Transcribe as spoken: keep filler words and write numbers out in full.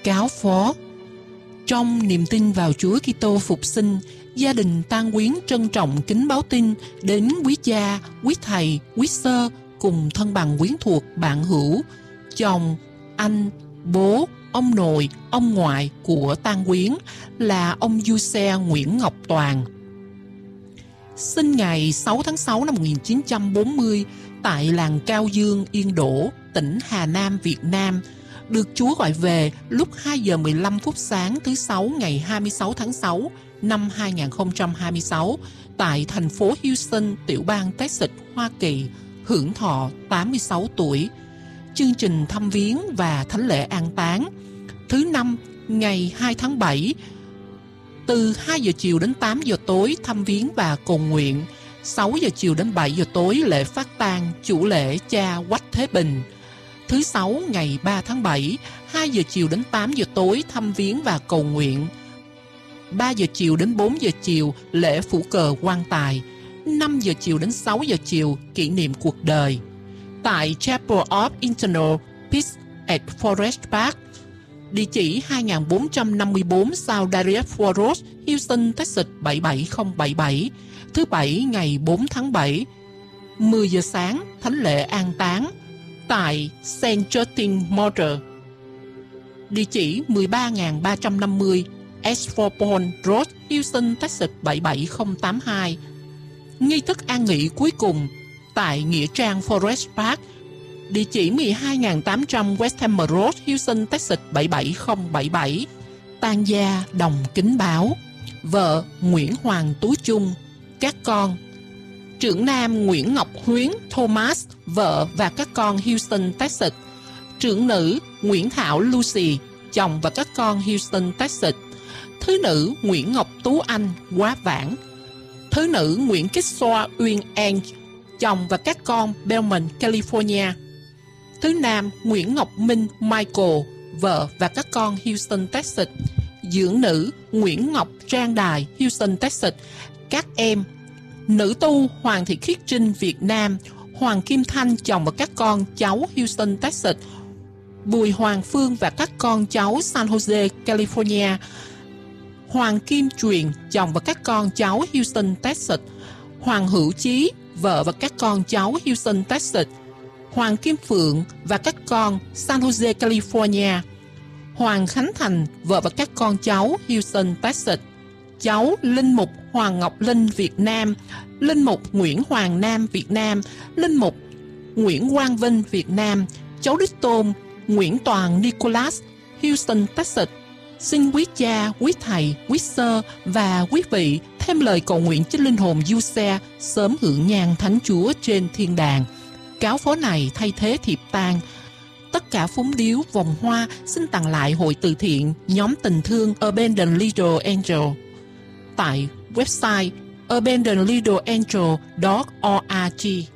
Cáo phó. Trong niềm tin vào Chúa Kitô phục sinh, gia đình Tang Quyến trân trọng kính báo tin đến quý cha, quý thầy, quý sơ cùng thân bằng quyến thuộc, bạn hữu, chồng, anh, bố, ông nội, ông ngoại của Tang Quyến là ông Du Xe Nguyễn Ngọc Toàn. Sinh ngày sáu tháng sáu năm một nghìn chín trăm bốn mươi tại làng Cao Dương, Yên Đỗ, tỉnh Hà Nam, Việt Nam, được Chúa gọi về lúc hai giờ mười lăm phút sáng thứ Sáu ngày hai mươi sáu tháng sáu năm hai nghìn không trăm hai mươi sáu tại thành phố Houston, tiểu bang Texas, Hoa Kỳ, hưởng thọ tám mươi sáu tuổi. Chương trình thăm viếng và thánh lễ an táng thứ năm ngày hai tháng bảy từ hai giờ chiều đến tám giờ tối thăm viếng và cầu nguyện, sáu giờ chiều đến bảy giờ tối lễ phát tang chủ lễ cha Quách Thế Bình. Thứ Sáu ngày ba tháng bảy, hai giờ chiều đến tám giờ tối thăm viếng và cầu nguyện, ba giờ chiều đến bốn giờ chiều lễ phủ cờ quan tài, năm giờ chiều đến sáu giờ chiều kỷ niệm cuộc đời. Tại Chapel of Eternal Peace at Forest Park, địa chỉ hai nghìn bốn trăm năm mươi tư South Dallas Road, Houston, Texas bảy bảy không bảy bảy. Thứ Bảy ngày bốn tháng bảy, mười giờ sáng thánh lễ an táng tại Saint Justin Martyr, địa chỉ mười ba nghìn ba trăm năm mươi Ashford Road, Houston, Texas bảy bảy không tám hai. Nghi thức an nghỉ cuối cùng tại nghĩa trang Forest Park, địa chỉ mười hai nghìn tám trăm West Hammer Road, Houston, Texas bảy bảy không bảy bảy. Tang gia đồng kính báo. Vợ Nguyễn Hoàng Tú Trung, các con: trưởng nam Nguyễn Ngọc Huyến Thomas, vợ và các con Houston, Texas. Trưởng nữ Nguyễn Thảo Lucy, chồng và các con Houston, Texas. Thứ nữ Nguyễn Ngọc Tú Anh, Quá Vãng. Thứ nữ Nguyễn Kích Xoa Uyên An, chồng và các con Belmont, California. Thứ nam Nguyễn Ngọc Minh Michael, vợ và các con Houston, Texas. Dưỡng nữ Nguyễn Ngọc Trang Đài, Houston, Texas. Các em: nữ tu Hoàng Thị Khiết Trinh, Việt Nam. Hoàng Kim Thanh, chồng và các con cháu Houston, Texas. Bùi Hoàng Phương và các con cháu San Jose, California. Hoàng Kim Truyền, chồng và các con cháu Houston, Texas. Hoàng Hữu Chí, vợ và các con cháu Houston, Texas. Hoàng Kim Phượng và các con San Jose, California. Hoàng Khánh Thành, vợ và các con cháu Houston, Texas. Cháu Linh Mục Hoàng Ngọc Linh, Việt Nam. Linh Mục Nguyễn Hoàng Nam, Việt Nam. Linh Mục Nguyễn Quang Vinh, Việt Nam. Cháu Đích Tôn Nguyễn Toàn Nicholas, Houston, Texas. Xin quý cha, quý thầy, quý sơ và quý vị thêm lời cầu nguyện cho linh hồn Du Xe sớm hưởng nhang Thánh Chúa trên thiên đàng. Cáo phó này thay thế thiệp tang. Tất cả phúng điếu, vòng hoa xin tặng lại hội từ thiện nhóm tình thương Abandoned Little Angel tại website abandoned little angel chấm org.